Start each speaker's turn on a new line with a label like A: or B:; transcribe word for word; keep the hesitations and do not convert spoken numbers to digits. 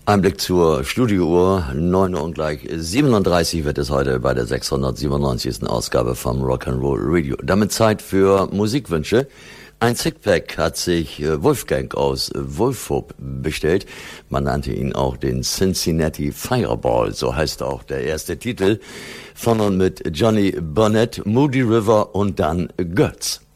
A: Ein Blick zur Studiouhr, neun Uhr und gleich siebenunddreißig wird es heute bei der sechshundertsiebenundneunzigsten Ausgabe vom Rock'n'Roll Radio. Damit Zeit für Musikwünsche. Ein Sixpack hat sich Wolfgang aus Wolfhope bestellt. Man nannte ihn auch den Cincinnati Fireball, so heißt auch der erste Titel. Von und mit Johnny Burnett, Moody River und dann Götz.